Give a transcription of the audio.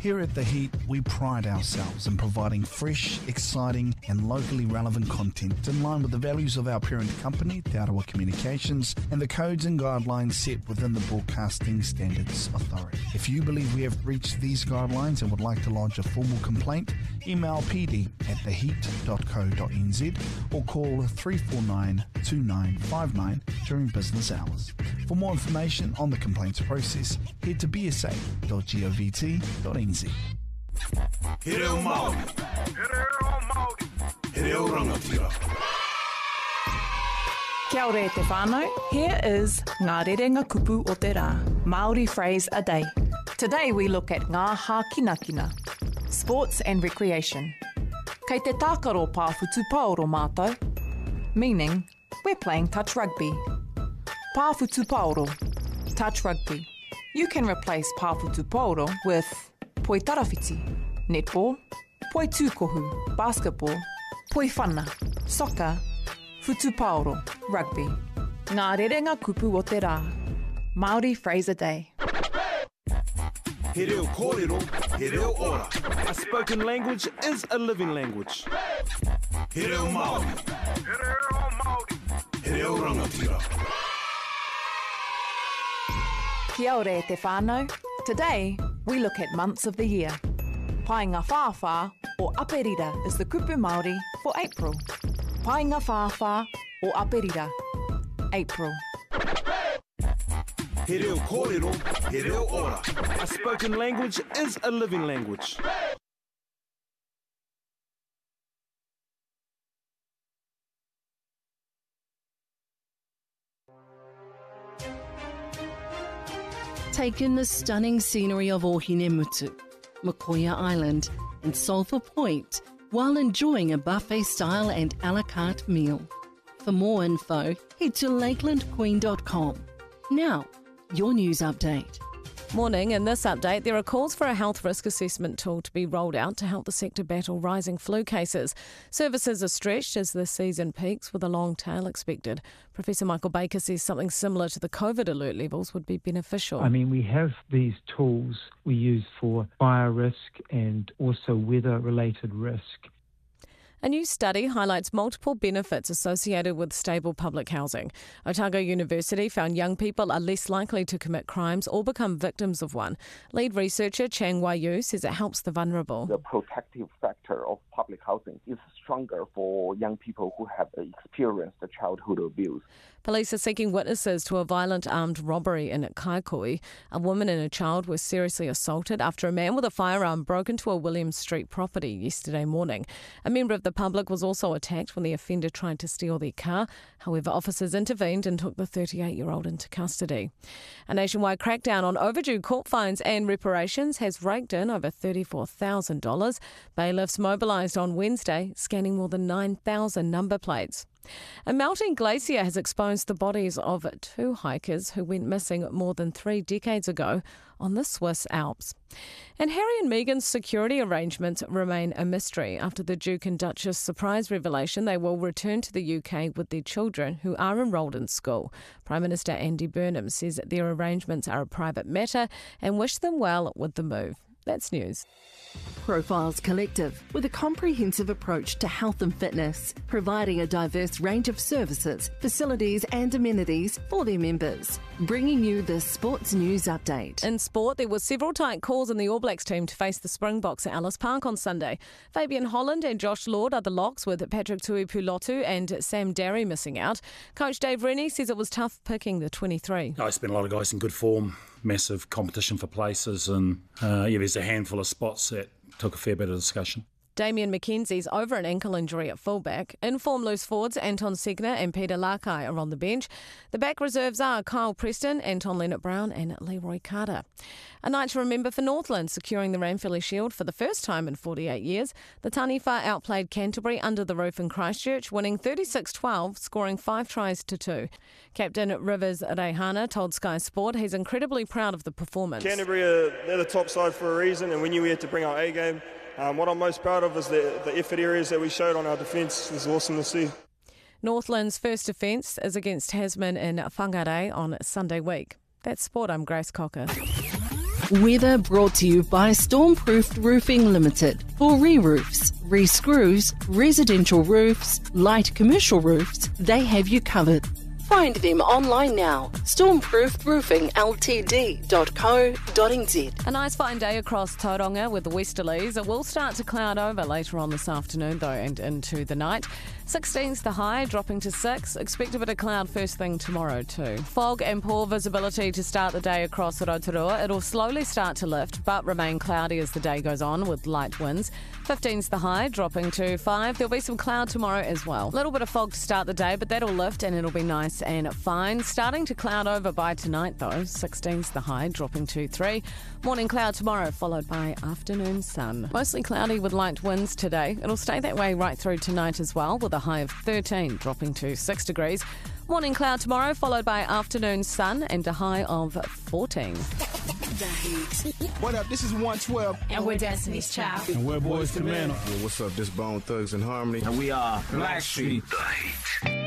Here at The Heat, we pride ourselves in providing fresh, exciting and locally relevant content in line with the values of our parent company, Te Arawa Communications, and the codes and guidelines set within the Broadcasting Standards Authority. If you believe we have breached these guidelines and would like to lodge a formal complaint, email pd@theheat.co.nz or call 349-2959 during business hours. For more information on the complaints process, head to bsa.govt.nz. He reo Māori. He reo rangatira. Kia ora te whānau. Here is Ngā Rerenga Kupu o te Rā, Māori phrase a day. Today we look at ngā hākinakina, sports and recreation. Kei te tākaro pāwhutu paoro mātou, meaning we're playing touch rugby. Pāwhutu paoro, touch rugby. You can replace pāwhutu paoro with poi tarawhiti, netball, poi tūkohu, basketball, poi whana, soccer, whutu paoro, rugby. Ngā rerenga kupu o te rā. Māori phrase a day. He reo kōrero, he reo ora. A spoken language is a living language. He reo Māori. He reo rangatira. Kia ora te whānau. Today, we look at months of the year. Painga whāwhā or aperira is the kupu Māori for April. Painga whāwhā or aperira, April. He reo kōrero, he reo ora. A spoken language is a living language. Take in the stunning scenery of Ohinemutu, Makoia Island and Sulphur Point while enjoying a buffet-style and a la carte meal. For more info, head to lakelandqueen.com. Now, your news update. Morning. In this update, there are calls for a health risk assessment tool to be rolled out to help the sector battle rising flu cases. Services are stretched as the season peaks with a long tail expected. Professor Michael Baker says something similar to the COVID alert levels would be beneficial. I mean, we have these tools we use for fire risk and also weather-related risk. A new study highlights multiple benefits associated with stable public housing. Otago University found young people are less likely to commit crimes or become victims of one. Lead researcher Chang Wai-Yu says it helps the vulnerable. The protective factor of public housing is stronger for young people who have experienced childhood abuse. Police are seeking witnesses to a violent armed robbery in Kaikoui. A woman and a child were seriously assaulted after a man with a firearm broke into a Williams Street property yesterday morning. A member of the public was also attacked when the offender tried to steal their car. However, officers intervened and took the 38-year-old into custody. A nationwide crackdown on overdue court fines and reparations has raked in over $34,000. Bailiffs mobilised on Wednesday, scanning more than 9,000 number plates. A melting glacier has exposed the bodies of 2 hikers who went missing more than 3 decades ago on the Swiss Alps. And Harry and Meghan's security arrangements remain a mystery after the Duke and Duchess surprise revelation they will return to the UK with their children who are enrolled in school. Prime Minister Andy Burnham says their arrangements are a private matter and wish them well with the move. That's news. Profiles Collective, with a comprehensive approach to health and fitness, providing a diverse range of services, facilities and amenities for their members. Bringing you the Sports News Update. In sport, there were several tight calls in the All Blacks team to face the Springboks at Ellis Park on Sunday. Fabian Holland and Josh Lord are the locks, with Patrick Tuipulotu and Sam Darry missing out. Coach Dave Rennie says it was tough picking the 23. I spent a lot of guys in good form, massive competition for places, and there's a handful of spots that took a fair bit of discussion. Damien McKenzie's over an ankle injury at fullback. In-form loose forwards Anton Segner and Peter Lakai are on the bench. The back reserves are Kyle Preston, Anton Leonard-Brown and Leroy Carter. A night to remember for Northland, securing the Ranfurly Shield for the first time in 48 years. The Taniwha outplayed Canterbury under the roof in Christchurch, winning 36-12, scoring 5 tries to 2. Captain Rivers Reihana told Sky Sport he's incredibly proud of the performance. Canterbury, they're the top side for a reason, and we knew we had to bring our A game. What I'm most proud of is the effort areas that we showed on our defence. It's awesome to see. Northland's first defence is against Tasman in Whangarei on Sunday week. That's sport. I'm Grace Cocker. Weather brought to you by Stormproofed Roofing Limited. For re-roofs, re-screws, residential roofs, light commercial roofs, they have you covered. Find them online now. stormproofedroofingltd.co.nz. A nice fine day across Tauranga with the westerlies. It will start to cloud over later on this afternoon though and into the night. 16's the high, dropping to 6. Expect a bit of cloud first thing tomorrow too. Fog and poor visibility to start the day across Rotorua. It'll slowly start to lift but remain cloudy as the day goes on with light winds. 15's the high, dropping to 5. There'll be some cloud tomorrow as well. A little bit of fog to start the day, but that'll lift and it'll be nice and fine. Starting to cloud over by tonight though. 16's the high, dropping to 3. Morning cloud tomorrow, followed by afternoon sun. Mostly cloudy with light winds today. It'll stay that way right through tonight as well, with a high of 13, dropping to 6 degrees. Morning cloud tomorrow, followed by afternoon sun and a high of 14. What up? This is 112. And we're Destiny's Child. And we're Boys to Men. What's up? This Bone Thugs and Harmony. And we are Blackstreet. The Heat.